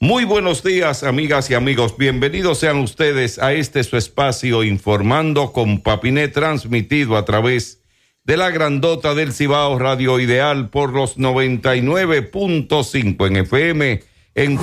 Muy buenos días, amigas y amigos. Bienvenidos sean ustedes a este su espacio Informando con Papiné, transmitido a través de la grandota del Cibao Radio Ideal por los 99.5 en FM, en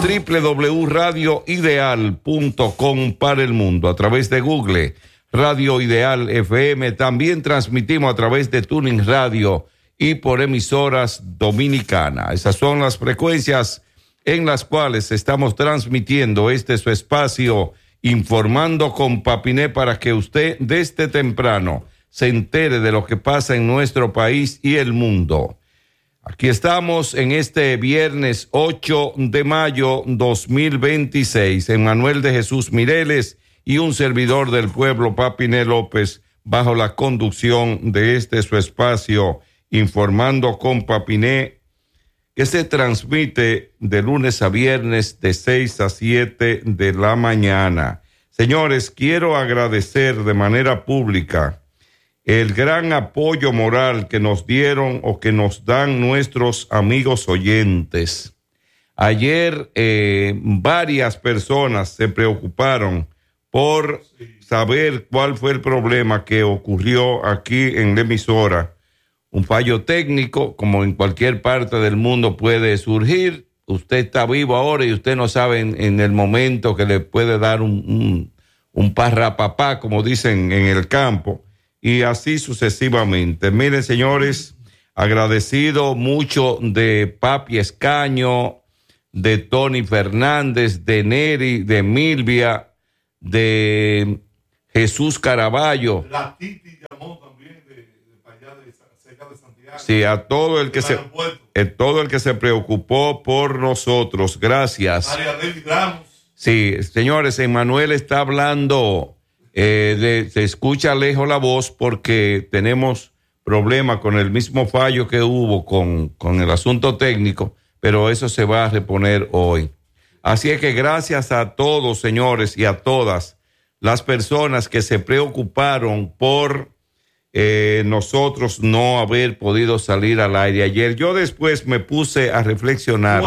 www.radioideal.com para el mundo, a través de Google, Radio Ideal FM. También transmitimos a través de Tuning Radio y por emisoras dominicanas. Esas son las frecuencias en las cuales estamos transmitiendo su espacio Informando con Papiné, para que usted desde temprano se entere de lo que pasa en nuestro país y el mundo. Aquí estamos en este viernes 8 de mayo 2026, Emmanuel de Jesús Mireles y un servidor del pueblo, Papiné López, bajo la conducción de su espacio Informando con Papiné, que se transmite de lunes a viernes de 6 a 7 de la mañana. Señores, quiero agradecer de manera pública el gran apoyo moral que nos dieron o que nos dan nuestros amigos oyentes. Ayer varias personas se preocuparon por saber cuál fue el problema que ocurrió aquí en la emisora. Un fallo técnico, como en cualquier parte del mundo puede surgir. Usted está vivo ahora y usted no sabe en el momento que le puede dar un parrapapá, como dicen en el campo, y así sucesivamente. Miren, señores, agradecido mucho de Papi Escaño, de Tony Fernández, de Neri, de Milvia, de Jesús Caraballo. La Titi llamó también para allá de Santiago. Sí, a todo el que se preocupó por nosotros. Gracias. María David Ramos. Sí, señores, Emmanuel está hablando, se escucha lejos la voz porque tenemos problemas con el mismo fallo que hubo con el asunto técnico, pero eso se va a reponer hoy. Así es que gracias a todos, señores, y a todas las personas que se preocuparon por nosotros no haber podido salir al aire ayer. Yo después me puse a reflexionar.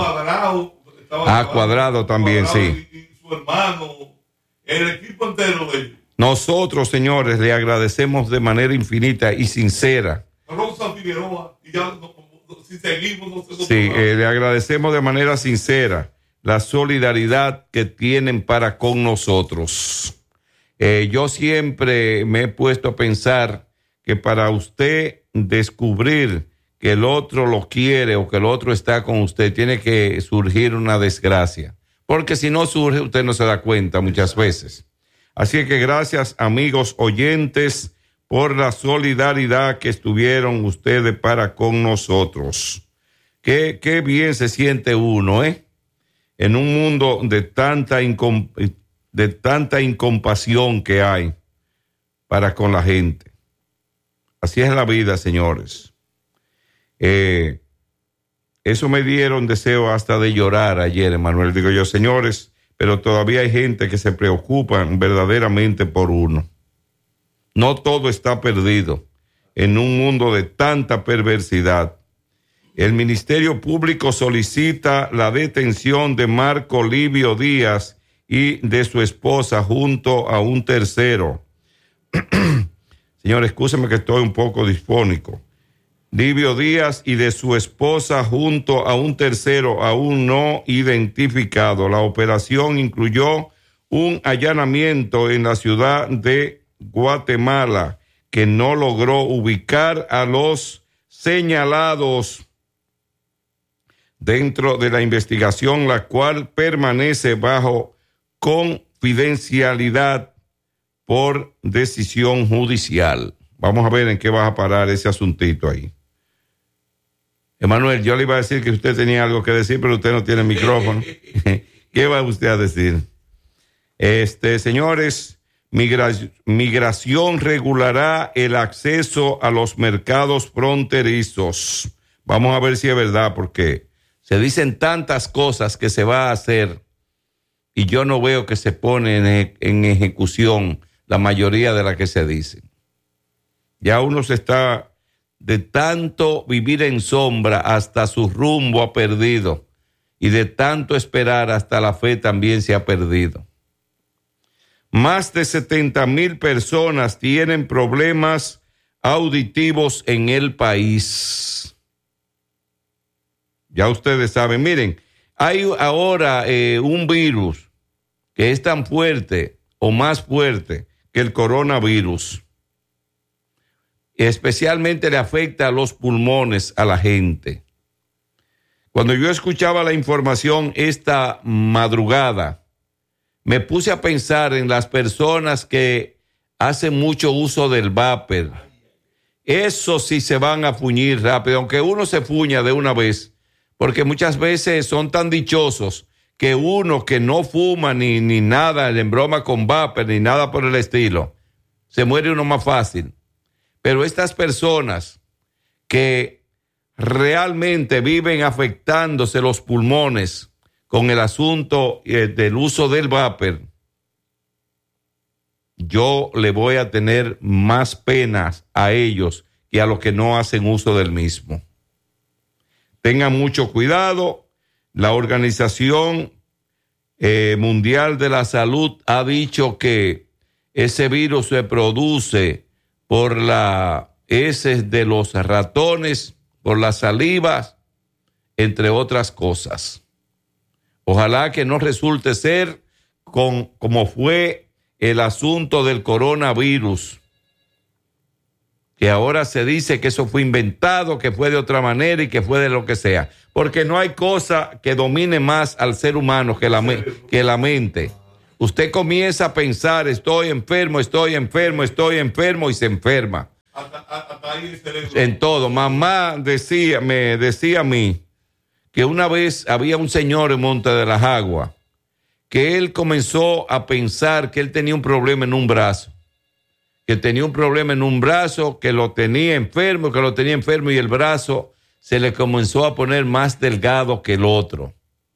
Cuadrado también, sí. Y su hermano, el equipo entero de ellos. Nosotros, señores, le agradecemos de manera infinita y sincera. Rosa Figueroa, y ya si seguimos, no sé. Sí, le agradecemos de manera sincera la solidaridad que tienen para con nosotros. Yo siempre me he puesto a pensar que para usted descubrir que el otro lo quiere o que el otro está con usted, tiene que surgir una desgracia. Porque si no surge, usted no se da cuenta muchas veces. Así que gracias, amigos oyentes, por la solidaridad que estuvieron ustedes para con nosotros. Qué bien se siente uno, en un mundo de tanta incompasión que hay para con la gente. Así es la vida, señores. Eso me dieron deseo hasta de llorar ayer, Manuel. Digo yo, señores, pero todavía hay gente que se preocupa verdaderamente por uno. No todo está perdido en un mundo de tanta perversidad. El Ministerio Público solicita la detención de Marco Livio Díaz y de su esposa junto a un tercero. Señor, escúcheme que estoy un poco disfónico. Livio Díaz y de su esposa junto a un tercero aún no identificado. La operación incluyó un allanamiento en la ciudad de Guatemala que no logró ubicar a los señalados dentro de la investigación, la cual permanece bajo confidencialidad por decisión judicial. Vamos a ver en qué va a parar ese asuntito ahí. Emmanuel, yo le iba a decir que usted tenía algo que decir, pero usted no tiene micrófono. ¿Qué va usted a decir? Señores, migración regulará el acceso a los mercados fronterizos. Vamos a ver si es verdad, porque se dicen tantas cosas que se va a hacer y yo no veo que se pone en ejecución la mayoría de las que se dicen. Ya uno se está, de tanto vivir en sombra, hasta su rumbo ha perdido y de tanto esperar hasta la fe también se ha perdido. Más de 70,000 personas tienen problemas auditivos en el país. Ya ustedes saben, miren, hay ahora un virus que es tan fuerte o más fuerte que el coronavirus. Especialmente le afecta a los pulmones a la gente. Cuando yo escuchaba la información esta madrugada, me puse a pensar en las personas que hacen mucho uso del vapor. Eso sí se van a fuñir rápido, aunque uno se fuña de una vez, porque muchas veces son tan dichosos que uno que no fuma ni nada, en broma con vapor, ni nada por el estilo, se muere uno más fácil. Pero estas personas que realmente viven afectándose los pulmones con el asunto del uso del vapor, yo le voy a tener más penas a ellos que a los que no hacen uso del mismo. Tengan mucho cuidado. La Organización Mundial de la Salud ha dicho que ese virus se produce por las heces de los ratones, por las salivas, entre otras cosas. Ojalá que no resulte ser como fue el asunto del coronavirus, que ahora se dice que eso fue inventado, que fue de otra manera y que fue de lo que sea. Porque no hay cosa que domine más al ser humano que la mente. Usted comienza a pensar, estoy enfermo y se enferma. Hasta ahí el cerebro. En todo. Mamá me decía a mí que una vez había un señor en Monte de las Aguas que él comenzó a pensar que él tenía un problema en un brazo. Que lo tenía enfermo y el brazo se le comenzó a poner más delgado que el otro.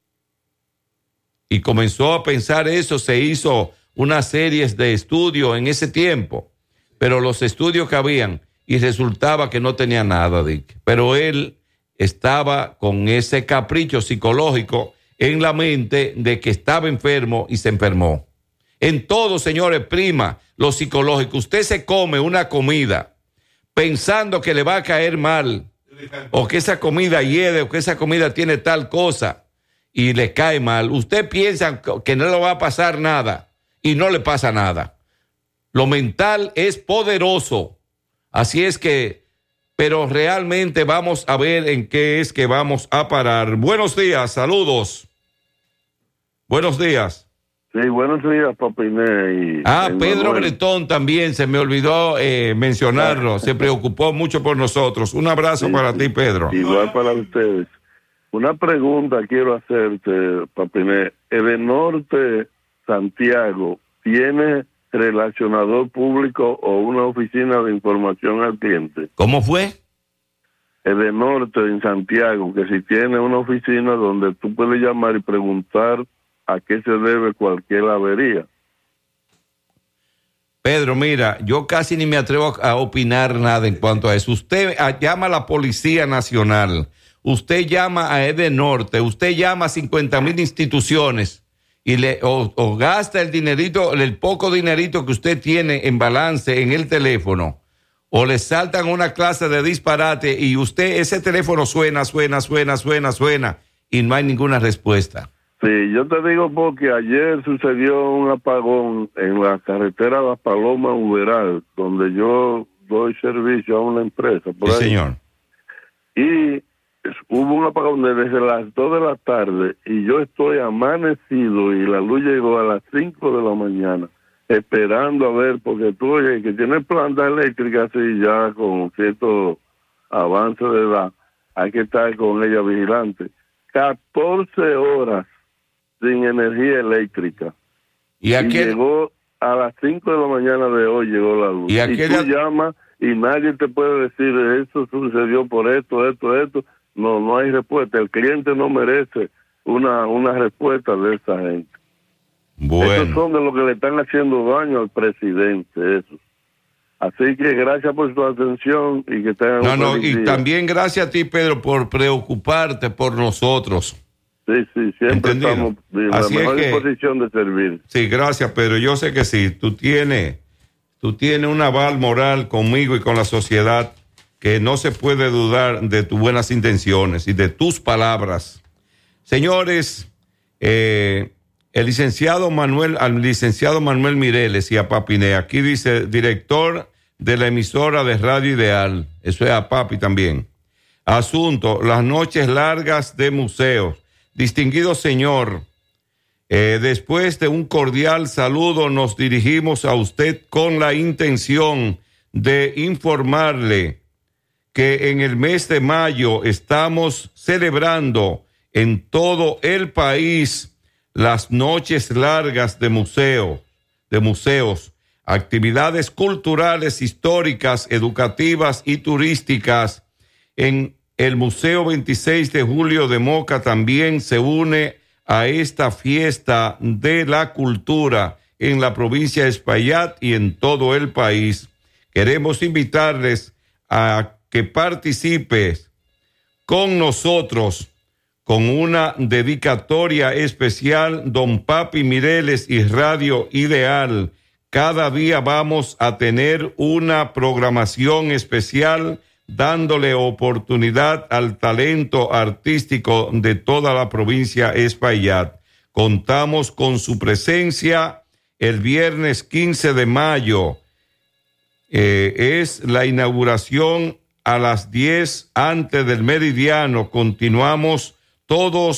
Y comenzó a pensar eso, se hizo una serie de estudios en ese tiempo, pero los estudios que habían y resultaba que no tenía nada, Dick. Pero él estaba con ese capricho psicológico en la mente de que estaba enfermo y se enfermó. En todo, señores, prima lo psicológico. Usted se come una comida pensando que le va a caer mal, o que esa comida hiede, o que esa comida tiene tal cosa, y le cae mal. Usted piensa que no le va a pasar nada, y no le pasa nada. Lo mental es poderoso. Así es que, pero realmente vamos a ver en qué es que vamos a parar. Buenos días, saludos. Buenos días. Sí, buenos días, Papiné. Pedro Bretón también, se me olvidó mencionarlo, se preocupó mucho por nosotros. Un abrazo para ti, Pedro. Igual para ustedes. Una pregunta quiero hacerte, Papiné. Edenorte Santiago, ¿tiene relacionador público o una oficina de información al cliente? ¿Cómo fue? Edenorte en Santiago, que si tiene una oficina donde tú puedes llamar y preguntar a qué se debe cualquier avería. Pedro, mira, yo casi ni me atrevo a opinar nada en cuanto a eso. Usted llama a la Policía Nacional, usted llama a Edenorte, usted llama a 50,000 instituciones y o gasta el dinerito, el poco dinerito que usted tiene en balance en el teléfono, o le saltan una clase de disparate y ese teléfono suena y no hay ninguna respuesta. Sí, yo te digo porque ayer sucedió un apagón en la carretera Las Palomas Uberal, donde yo doy servicio a una empresa. Por sí, ahí. señor. Y hubo un apagón desde las 2 de la tarde y yo estoy amanecido y la luz llegó a las 5 de la mañana, esperando a ver, porque tú, oye, que tiene planta eléctrica así ya con cierto avance de edad, hay que estar con ella vigilante. 14 horas sin energía eléctrica. Y llegó a las 5 de la mañana de hoy, llegó la luz. Y tú llamas y nadie te puede decir, eso sucedió por esto. No hay respuesta. El cliente no merece una respuesta de esa gente. Bueno. Esos son de los que le están haciendo daño al presidente, eso. Así que gracias por su atención y que tengan un feliz día. También gracias a ti, Pedro, por preocuparte por nosotros. Sí, siempre ¿Entendido? estamos en la Así es mejor que- disposición de servir. Sí, gracias, pero yo sé que sí, tú tienes un aval moral conmigo y con la sociedad que no se puede dudar de tus buenas intenciones y de tus palabras. Señores, al licenciado Manuel Mireles y a Papiné, aquí dice director de la emisora de Radio Ideal, eso es a Papi también. Asunto, las noches largas de museos. Distinguido señor, después de un cordial saludo nos dirigimos a usted con la intención de informarle que en el mes de mayo estamos celebrando en todo el país las noches largas de museos, actividades culturales, históricas, educativas y turísticas. En el Museo 26 de Julio de Moca también se une a esta fiesta de la cultura en la provincia de Espaillat y en todo el país. Queremos invitarles a que participes con nosotros con una dedicatoria especial, don Papi Mireles y Radio Ideal. Cada día vamos a tener una programación especial dándole oportunidad al talento artístico de toda la provincia de Espaillat. Contamos con su presencia el viernes 15 de mayo. Es la inauguración a las 10 antes del meridiano. Continuamos todo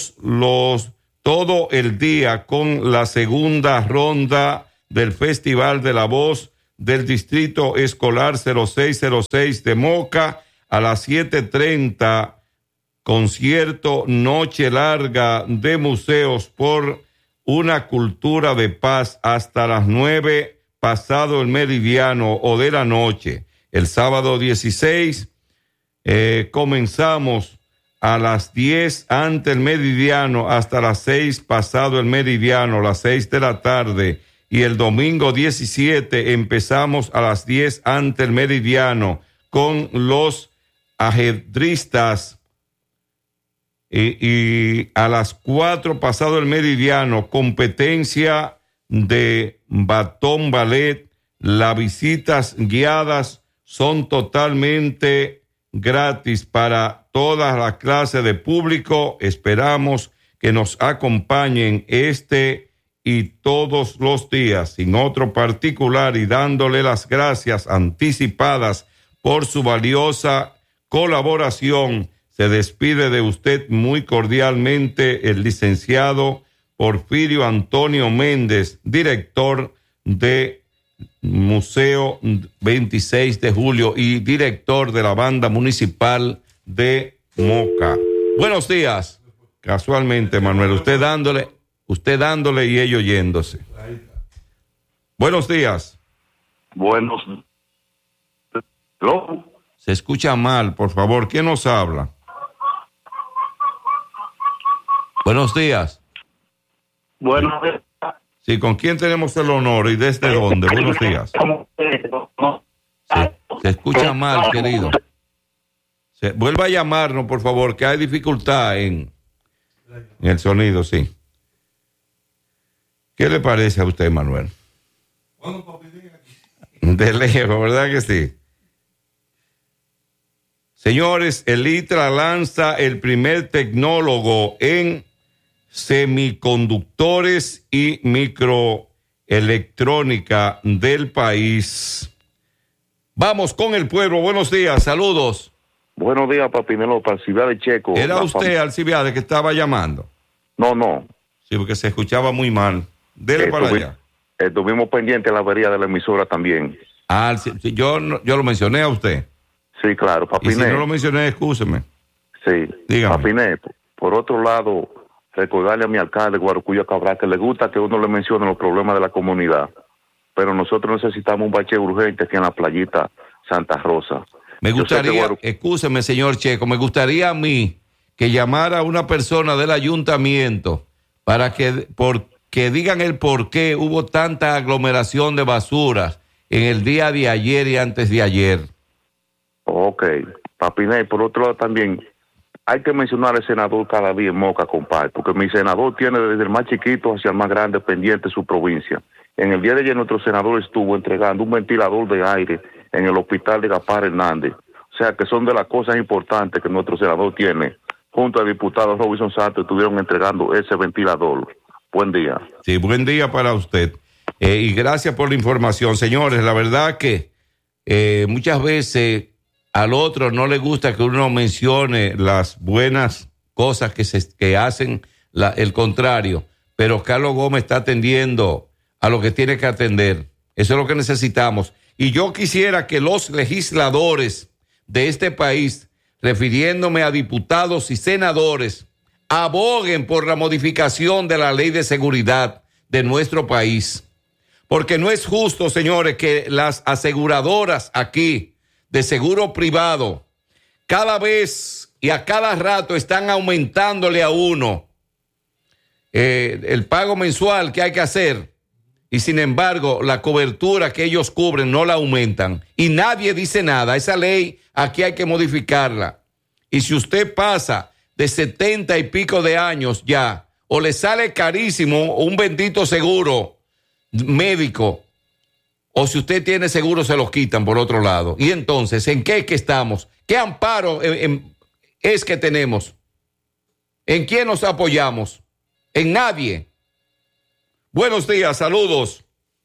el día con la segunda ronda del Festival de la Voz del Distrito Escolar 0606 de Moca a las 7:30, concierto Noche Larga de Museos por una cultura de paz hasta las 9 pasado el meridiano o de la noche. El sábado 16 comenzamos a las 10 ante el meridiano hasta las 6 pasado el meridiano, las 6 de la tarde. Y el domingo 17 empezamos a las 10 ante el meridiano con los ajedristas y a las 4 pasado el meridiano competencia de batón ballet. Las visitas guiadas son totalmente gratis para todas las clases de público. Esperamos que nos acompañen y todos los días, sin otro particular, y dándole las gracias anticipadas por su valiosa colaboración. Se despide de usted muy cordialmente el licenciado Porfirio Antonio Méndez, director de Museo 26 de Julio y director de la Banda Municipal de Moca. Buenos días. Casualmente, Manuel, usted dándole y ellos yéndose. Buenos días. Buenos. ¿Aló? Se escucha mal, por favor. ¿Quién nos habla? Buenos días. Bueno, Sí, ¿con quién tenemos el honor y desde dónde? Buenos días. Se escucha mal, querido. Vuelva a llamarnos, por favor, que hay dificultad en el sonido, sí. ¿Qué le parece a usted, Manuel? De lejos, ¿verdad que sí? Señores, el ITRA lanza el primer tecnólogo en semiconductores y microelectrónica del país. Vamos con el pueblo. Buenos días, saludos. Buenos días, Papinelo, para Ciudad de Checo. ¿Era usted, Alcibiades, que estaba llamando? No. Sí, porque se escuchaba muy mal. Dele para allá. Estuvimos pendientes de la avería de la emisora también. Sí, yo lo mencioné a usted. Sí, claro, Y Papiné. si no lo mencioné, excúseme. Sí, Dígame. Papiné, por otro lado, recordarle a mi alcalde, Guarocuya Cabral, que le gusta que uno le mencione los problemas de la comunidad. Pero nosotros necesitamos un bache urgente aquí en la playita Santa Rosa. Me gustaría, excúseme, señor Checo, me gustaría a mí que llamara a una persona del ayuntamiento para que digan el por qué hubo tanta aglomeración de basuras en el día de ayer y antes de ayer. Ok, Papiné, por otro lado también, hay que mencionar al senador cada día en Moca, compadre, porque mi senador tiene desde el más chiquito hacia el más grande pendiente su provincia. En el día de ayer nuestro senador estuvo entregando un ventilador de aire en el hospital de Gaspar Hernández. O sea que son de las cosas importantes que nuestro senador tiene. Junto al diputado Robinson Santos estuvieron entregando ese ventilador. Buen día. Sí, buen día para usted. Y gracias por la información. Señores, la verdad que muchas veces al otro no le gusta que uno mencione las buenas cosas que hacen el contrario, pero Carlos Gómez está atendiendo a lo que tiene que atender. Eso es lo que necesitamos. Y yo quisiera que los legisladores de este país, refiriéndome a diputados y senadores, aboguen por la modificación de la ley de seguridad de nuestro país. Porque no es justo, señores, que las aseguradoras aquí de seguro privado cada vez y a cada rato están aumentándole a uno el pago mensual que hay que hacer, y sin embargo la cobertura que ellos cubren no la aumentan y nadie dice nada. Esa ley aquí hay que modificarla, y si usted pasa de 70 y pico de años ya, o le sale carísimo un bendito seguro médico, o si usted tiene seguro se los quitan por otro lado. Y entonces, ¿en qué es que estamos? ¿Qué amparo es que tenemos? ¿En quién nos apoyamos? En nadie. Buenos días, saludos.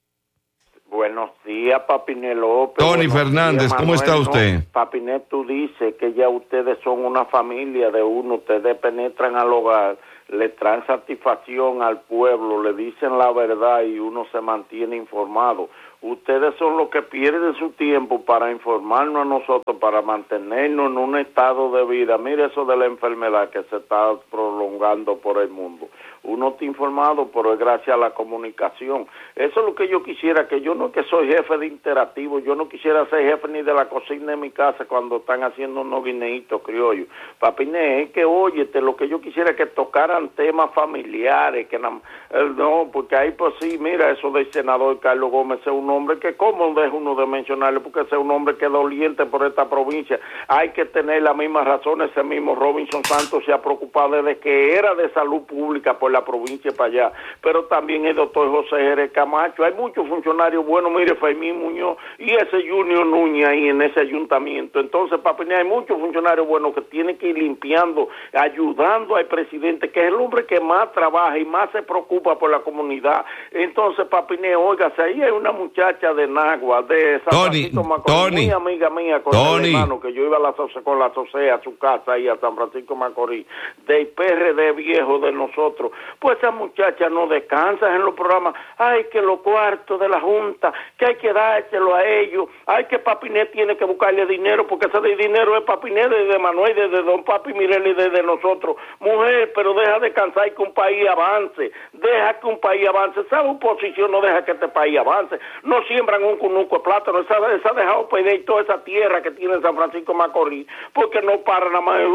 Buenos días, Papiné López. Tony Fernández, días, ¿cómo está usted? No, Papiné, tú dices que ya ustedes son una familia de uno, ustedes penetran al hogar, le traen satisfacción al pueblo, le dicen la verdad y uno se mantiene informado. Ustedes son los que pierden su tiempo para informarnos a nosotros, para mantenernos en un estado de vida. Mire eso de la enfermedad que se está prolongando por el mundo. Uno está informado, pero es gracias a la comunicación. Eso es lo que yo quisiera, que yo no que soy jefe de interactivo, yo no quisiera ser jefe ni de la cocina de mi casa cuando están haciendo unos guineitos criollos. Papiné, es que óyete, lo que yo quisiera es que tocaran temas familiares, que no, porque ahí pues sí, mira, eso del senador Carlos Gómez es un hombre que cómo deja uno de mencionarle, porque ese es un hombre que es doliente por esta provincia. Hay que tener la misma razón. Ese mismo Robinson Santos se ha preocupado desde que era de salud pública por la provincia para allá, pero también el doctor José Jerez Camacho. Hay muchos funcionarios buenos, mire, Fermín Muñoz y ese Junior Núñez ahí en ese ayuntamiento. Entonces, Papiné, hay muchos funcionarios buenos que tienen que ir limpiando, ayudando al presidente, que es el hombre que más trabaja y más se preocupa por la comunidad. Entonces, Papiné, óigase, ahí hay una muchacha de Nagua, de San Francisco Macorís, muy amiga mía, con el hermano, que yo iba con la Sosea a su casa ahí a San Francisco Macorís, del PRD viejo de nosotros. Pues esa muchacha no descansa en los programas. Ay, que los cuartos de la Junta, que hay que dárselo a ellos. Ay, que Papiné tiene que buscarle dinero, porque ese dinero es Papiné, desde Manuel, desde don Papi Mirelli, desde nosotros. Mujer, pero deja descansar y que un país avance. Deja que un país avance. Esa oposición no deja que este país avance. No siembran un cunuco de plátano. Esa ha dejado perder toda esa tierra que tiene San Francisco Macorís, porque no para nada más.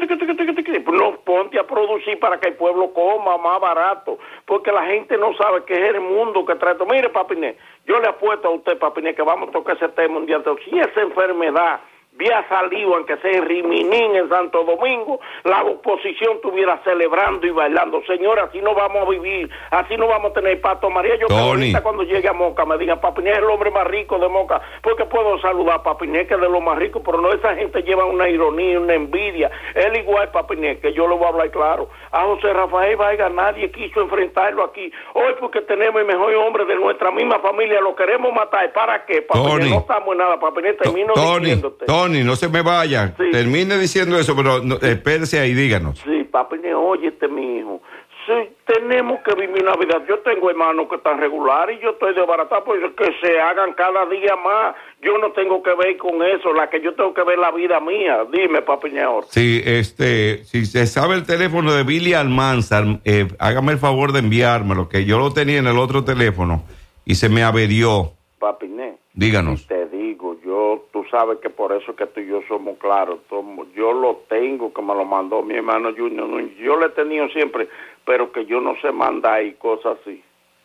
No ponte a producir para que el pueblo coma más barato, porque la gente no sabe que es el mundo que trata. Mire, Papiné, yo le apuesto a usted, Papiné, que vamos a tocar ese tema un día. Si esa enfermedad había salido, aunque sea en Riminín, en Santo Domingo, la oposición estuviera celebrando y bailando. Señora, así no vamos a vivir, así no vamos a tener pato María. Yo que ahorita cuando llegue a Moca me digan, Papiné es el hombre más rico de Moca, porque puedo saludar a Papiné, que es de lo más rico, pero no, esa gente lleva una ironía, una envidia. Él igual, Papiné, que yo le voy a hablar claro. A José Rafael Vargas nadie quiso enfrentarlo aquí. Hoy porque tenemos el mejor hombre de nuestra misma familia, lo queremos matar. ¿Para qué, Papiné? No estamos en nada, Papiné, termino diciéndote. Tony, no se me vaya. Sí. Termine diciendo eso, pero espérese ahí, díganos. Sí, Papiné, óyete, mi hijo. Sí, tenemos que vivir Navidad. Yo tengo hermanos que están regulares y yo estoy desbaratado, pues que se hagan cada día más. Yo no tengo que ver con eso, la que yo tengo que ver la vida mía. Dime, Papiné, ahora. Sí, si se sabe el teléfono de Billy Almanzar, hágame el favor de enviármelo, que yo lo tenía en el otro teléfono y se me averió. Papiné. Díganos. Te digo, tú sabes que por eso que tú y yo somos claros. Yo lo tengo, que me lo mandó mi hermano Junior. Yo le he tenido siempre, pero que yo no sé mandar y cosas así.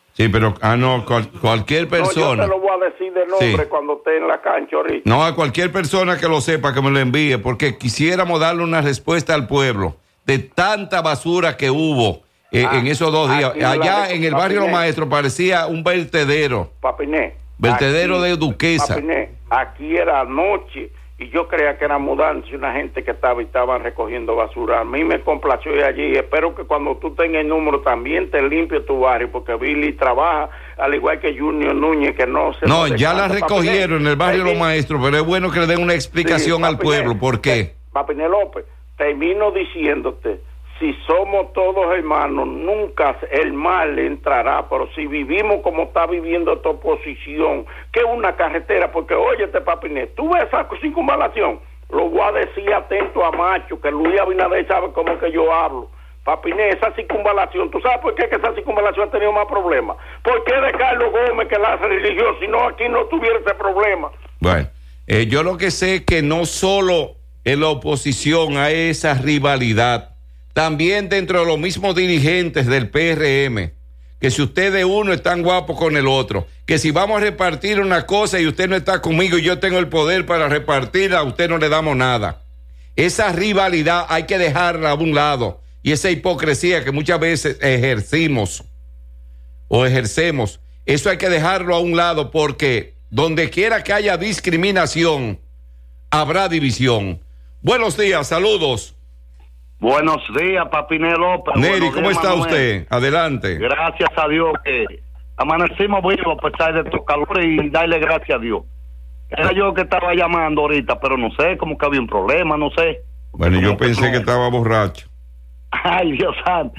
Sí, pero, cualquier persona. No, yo te lo voy a decir de nombre Sí. cuando esté en la cancha ahorita. No, a cualquier persona que lo sepa que me lo envíe, porque quisiéramos darle una respuesta al pueblo de tanta basura que hubo en esos 2 días. Allá en el barrio Los Maestros parecía un vertedero. Papiné. Vertedero aquí, de Duquesa. Papiné, aquí era anoche y yo creía que era mudanza y una gente que estaban recogiendo basura. A mí me complació ir allí. Espero que cuando tú tengas el número también te limpie tu barrio, porque Billy trabaja al igual que Junior Núñez, que no se... No, ya la recogieron en el barrio Los Maestros, pero es bueno que le den una explicación al pueblo. ¿Por qué? Papiné López, termino diciéndote, si somos todos hermanos, nunca el mal entrará, pero si vivimos como está viviendo esta oposición, que es una carretera, porque óyete, Papiné, tú ves esa circunvalación, lo voy a decir atento a Macho, que Luis Abinader sabe cómo que yo hablo. Papiné, esa circunvalación, ¿tú sabes por qué que esa circunvalación ha tenido más problemas? ¿Por qué de Carlos Gómez que la religión, si no aquí no tuviera ese problema? Bueno, yo lo que sé es que no solo en la oposición hay esa rivalidad, también dentro de los mismos dirigentes del PRM, que si usted de uno es tan guapo con el otro, que si vamos a repartir una cosa y usted no está conmigo y yo tengo el poder para repartirla, a usted no le damos nada. Esa rivalidad hay que dejarla a un lado, y esa hipocresía que muchas veces ejercemos, eso hay que dejarlo a un lado, porque donde quiera que haya discriminación, habrá división. Buenos días, saludos. Buenos días, Papiné López. Neri, ¿cómo está usted? Adelante. Gracias a Dios que amanecimos vivos a pesar de estos calores y darle gracias a Dios. Era yo que estaba llamando ahorita, pero no sé, como que había un problema, no sé. Bueno, yo pensé que estaba borracho. Ay, Dios santo.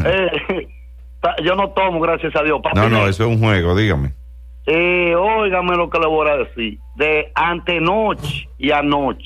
Yo no tomo, gracias a Dios. Papiné, No, eso es un juego, dígame. Óigame lo que le voy a decir. De antenoche y anoche,